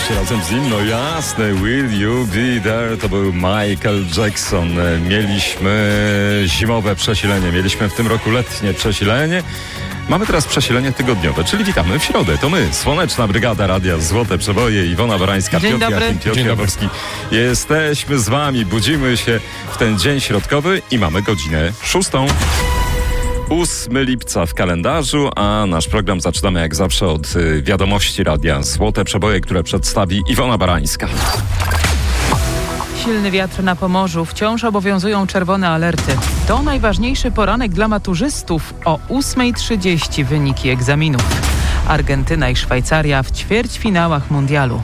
jeszcze razem z nim, no jasne, Will You Be There, to był Michael Jackson. Mieliśmy zimowe przesilenie, mieliśmy w tym roku letnie przesilenie. Mamy teraz przesilenie tygodniowe, czyli witamy w środę. To my, Słoneczna Brygada Radia Złote Przeboje, Iwona Barańska, Piotr Jaworski. Jesteśmy z wami, budzimy się w ten dzień środkowy i mamy godzinę 6. 8 lipca w kalendarzu, a nasz program zaczynamy jak zawsze od wiadomości Radia Złote Przeboje, które przedstawi Iwona Barańska. Silny wiatr na Pomorzu, wciąż obowiązują czerwone alerty. To najważniejszy poranek dla maturzystów. O 8:30 wyniki egzaminów. Argentyna i Szwajcaria w ćwierćfinałach mundialu.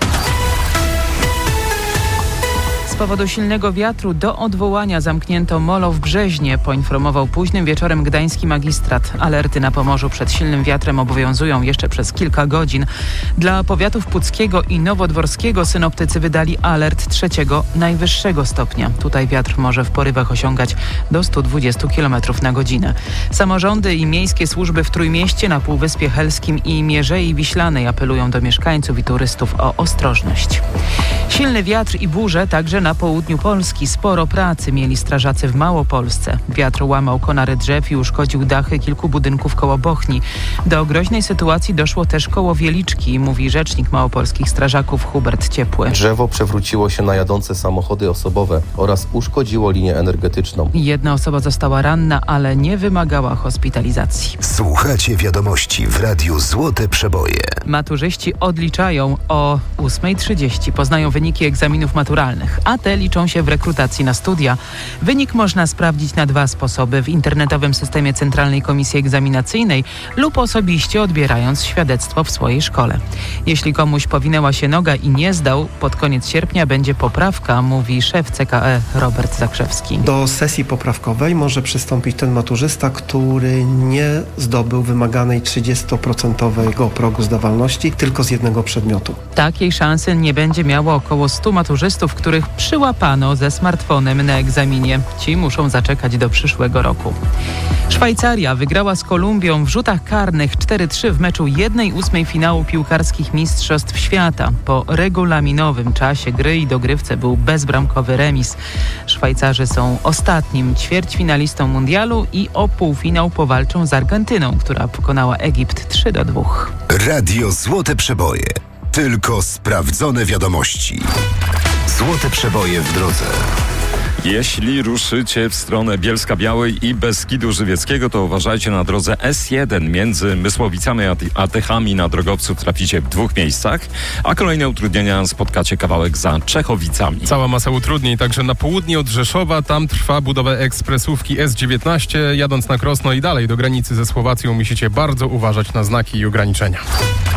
Z powodu silnego wiatru do odwołania zamknięto molo w Brzeźnie, poinformował późnym wieczorem gdański magistrat. Alerty na Pomorzu przed silnym wiatrem obowiązują jeszcze przez kilka godzin. Dla powiatów puckiego i nowodworskiego synoptycy wydali alert 3. najwyższego stopnia. Tutaj wiatr może w porywach osiągać do 120 km na godzinę. Samorządy i miejskie służby w Trójmieście, na Półwyspie Helskim i Mierzei Wiślanej apelują do mieszkańców i turystów o ostrożność. Silny wiatr i burze także na południu Polski. Sporo pracy mieli strażacy w Małopolsce. Wiatr łamał konary drzew i uszkodził dachy kilku budynków koło Bochni. Do groźnej sytuacji doszło też koło Wieliczki, mówi rzecznik małopolskich strażaków Hubert Ciepły. Drzewo przewróciło się na jadące samochody osobowe oraz uszkodziło linię energetyczną. Jedna osoba została ranna, ale nie wymagała hospitalizacji. Słuchacie wiadomości w Radiu Złote Przeboje. Maturzyści odliczają o 8:30. Poznają wyniki egzaminów maturalnych, a te liczą się w rekrutacji na studia. Wynik można sprawdzić na 2 sposoby: w internetowym systemie Centralnej Komisji Egzaminacyjnej lub osobiście odbierając świadectwo w swojej szkole. Jeśli komuś powinęła się noga i nie zdał, pod koniec sierpnia będzie poprawka, mówi szef CKE Robert Zakrzewski. Do sesji poprawkowej może przystąpić ten maturzysta, który nie zdobył wymaganej 30% progu zdawalności tylko z jednego przedmiotu. Takiej szansy nie będzie miało około 100 maturzystów, których przyłapano ze smartfonem na egzaminie. Ci muszą zaczekać do przyszłego roku. Szwajcaria wygrała z Kolumbią w rzutach karnych 4-3 w meczu 1/8 finału piłkarskich Mistrzostw Świata. Po regulaminowym czasie gry i dogrywce był bezbramkowy remis. Szwajcarzy są ostatnim ćwierćfinalistą mundialu i o półfinał powalczą z Argentyną, która pokonała Egipt 3-2. Radio Złote Przeboje. Tylko sprawdzone wiadomości. Złote Przeboje w drodze. Jeśli ruszycie w stronę Bielska-Białej i Beskidu Żywieckiego, to uważajcie na drodze S1 między Mysłowicami a Tychami. Na drogowców traficie w 2 miejscach, a kolejne utrudnienia spotkacie kawałek za Czechowicami. Cała masa utrudnień także na południe od Rzeszowa. Tam trwa budowa ekspresówki S19. Jadąc na Krosno i dalej do granicy ze Słowacją musicie bardzo uważać na znaki i ograniczenia.